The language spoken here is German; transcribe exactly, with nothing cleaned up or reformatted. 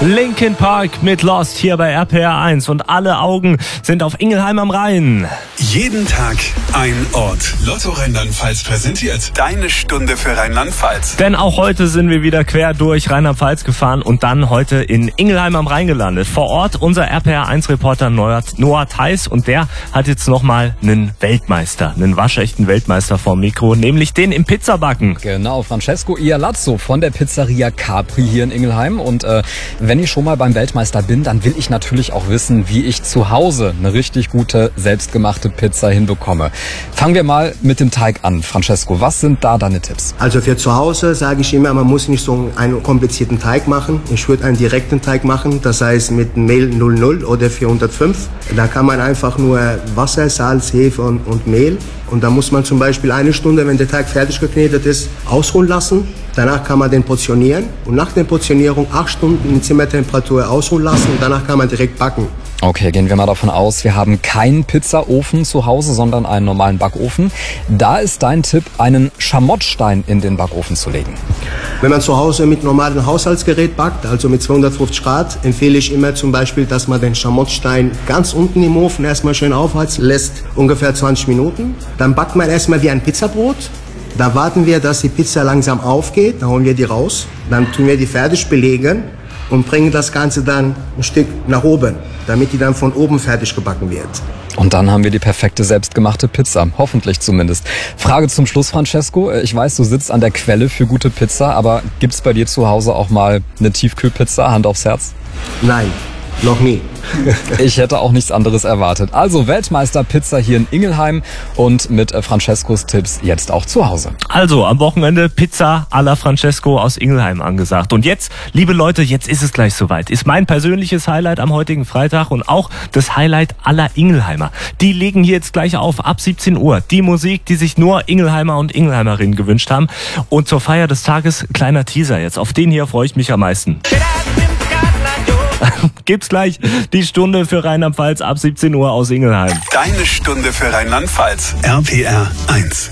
Linkin Park mit Lost hier bei R P R eins und alle Augen sind auf Ingelheim am Rhein. Jeden Tag ein Ort. Lotto Rheinland-Pfalz präsentiert deine Stunde für Rheinland-Pfalz. Denn auch heute sind wir wieder quer durch Rheinland-Pfalz gefahren und dann heute in Ingelheim am Rhein gelandet. Vor Ort unser R P R eins Reporter Noah Theis und der hat jetzt nochmal einen Weltmeister, einen waschechten Weltmeister vorm Mikro, nämlich den im Pizzabacken. Genau, Francesco Ialazzo von der Pizzeria Capri hier in Ingelheim. Und äh, wenn ich schon mal beim Weltmeister bin, dann will ich natürlich auch wissen, wie ich zu Hause eine richtig gute, selbstgemachte Pizza hinbekomme. Fangen wir mal mit dem Teig an. Francesco, was sind da deine Tipps? Also für zu Hause sage ich immer, man muss nicht so einen komplizierten Teig machen. Ich würde einen direkten Teig machen, das heißt mit Mehl null null oder vierhundertfünf. Da kann man einfach nur Wasser, Salz, Hefe und, und Mehl. Und da muss man zum Beispiel eine Stunde, wenn der Teig fertig geknetet ist, ausruhen lassen. Danach kann man den portionieren und nach der Portionierung acht Stunden in Zimmertemperatur ausruhen lassen und danach kann man direkt backen. Okay, gehen wir mal davon aus, wir haben keinen Pizzaofen zu Hause, sondern einen normalen Backofen. Da ist dein Tipp, einen Schamottstein in den Backofen zu legen. Wenn man zu Hause mit normalem Haushaltsgerät backt, also mit zweihundertfünfzig Grad, empfehle ich immer zum Beispiel, dass man den Schamottstein ganz unten im Ofen erstmal schön aufheizen lässt, ungefähr zwanzig Minuten. Dann backt man erstmal wie ein Pizzabrot. Da warten wir, dass die Pizza langsam aufgeht, dann holen wir die raus, dann tun wir die fertig belegen und bringen das Ganze dann ein Stück nach oben, damit die dann von oben fertig gebacken wird. Und dann haben wir die perfekte selbstgemachte Pizza, hoffentlich zumindest. Frage zum Schluss, Francesco. Ich weiß, du sitzt an der Quelle für gute Pizza, aber gibt's bei dir zu Hause auch mal eine Tiefkühlpizza, Hand aufs Herz? Nein, noch nie. Ich hätte auch nichts anderes erwartet. Also Weltmeister Pizza hier in Ingelheim und mit Francescos Tipps jetzt auch zu Hause. Also am Wochenende Pizza à la Francesco aus Ingelheim angesagt. Und jetzt, liebe Leute, jetzt ist es gleich soweit. Ist mein persönliches Highlight am heutigen Freitag und auch das Highlight aller Ingelheimer. Die legen hier jetzt gleich auf, ab siebzehn Uhr. Die Musik, die sich nur Ingelheimer und Ingelheimerinnen gewünscht haben. Und zur Feier des Tages, kleiner Teaser jetzt. Auf den hier freue ich mich am meisten. Gibt's gleich die Stunde für Rheinland-Pfalz ab siebzehn Uhr aus Ingelheim. Deine Stunde für Rheinland-Pfalz. R P R eins.